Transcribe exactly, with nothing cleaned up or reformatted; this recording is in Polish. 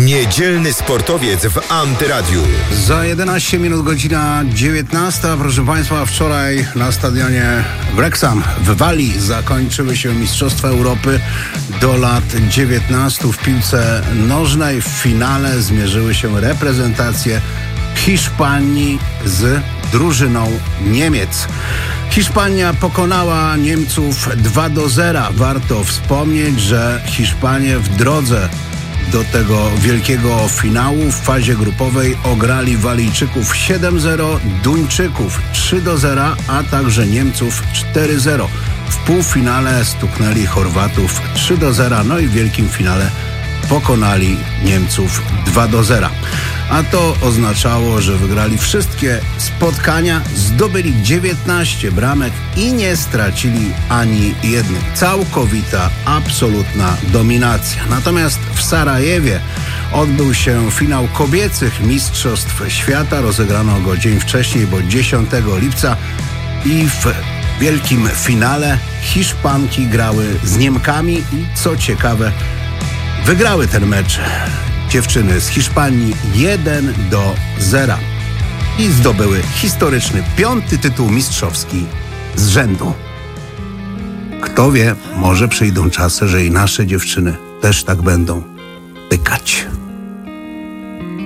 Niedzielny sportowiec w Antyradiu. Za jedenaście minut godzina dziewiętnasta. Proszę Państwa, wczoraj na stadionie Wrexham w Walii zakończyły się Mistrzostwa Europy do lat dziewiętnastu w piłce nożnej. W finale zmierzyły się reprezentacje Hiszpanii z drużyną Niemiec. Hiszpania pokonała Niemców dwa do zera. Warto wspomnieć, że Hiszpanie w drodze do tego wielkiego finału w fazie grupowej ograli Walijczyków siedem zero, Duńczyków trzy do zera, a także Niemców cztery zero. W półfinale stuknęli Chorwatów trzy do zera, no i w wielkim finale pokonali Niemców dwa do zera. A to oznaczało, że wygrali wszystkie spotkania, zdobyli dziewiętnaście bramek i nie stracili ani jednej. Całkowita, absolutna dominacja. Natomiast w Sarajewie odbył się finał kobiecych Mistrzostw Świata. Rozegrano go dzień wcześniej, bo dziesiątego lipca, i w wielkim finale Hiszpanki grały z Niemkami i co ciekawe, wygrały ten mecz dziewczyny z Hiszpanii jeden do zera i zdobyły historyczny piąty tytuł mistrzowski z rzędu. Kto wie, może przyjdą czasy, że i nasze dziewczyny też tak będą pykać.